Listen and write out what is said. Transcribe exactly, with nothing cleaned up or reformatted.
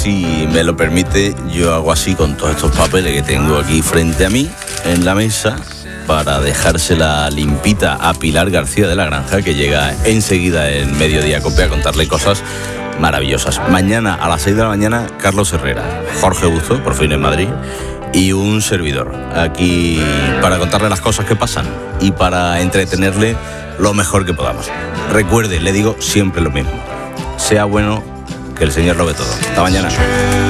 Si me lo permite, yo hago así con todos estos papeles que tengo aquí frente a mí en la mesa para dejársela limpita a Pilar García de la Granja, que llega enseguida en Mediodía Cope a contarle cosas maravillosas. Mañana a las seis de la mañana, Carlos Herrera, Jorge Busto, por fin en Madrid, y un servidor aquí para contarle las cosas que pasan y para entretenerle lo mejor que podamos. Recuerde, le digo siempre lo mismo: sea bueno, que el Señor lo ve todo. Hasta mañana.